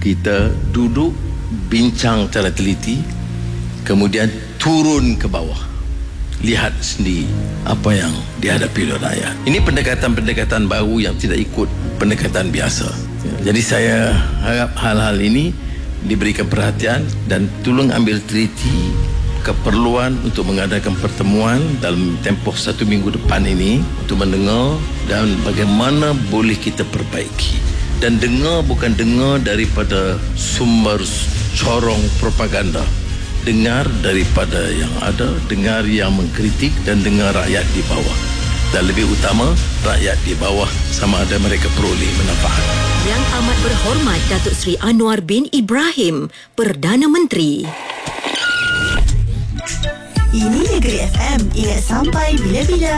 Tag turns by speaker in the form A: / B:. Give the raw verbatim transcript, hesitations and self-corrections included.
A: kita duduk bincang secara teliti, kemudian turun ke bawah, lihat sendiri apa yang dihadapi oleh rakyat. Ini pendekatan-pendekatan baru yang tidak ikut pendekatan biasa. Jadi saya harap hal-hal ini diberikan perhatian dan tolong ambil teliti keperluan untuk mengadakan pertemuan dalam tempoh satu minggu depan ini untuk mendengar dan bagaimana boleh kita perbaiki. Dan dengar bukan dengar daripada sumber corong propaganda. Dengar daripada yang ada, dengar yang mengkritik dan dengar rakyat di bawah. Dan lebih utama, rakyat di bawah sama ada mereka peroleh manfaat.
B: Yang amat berhormat Datuk Seri Anwar bin Ibrahim, Perdana Menteri.
C: Ini Negeri F M. Ingat sampai bila-bila.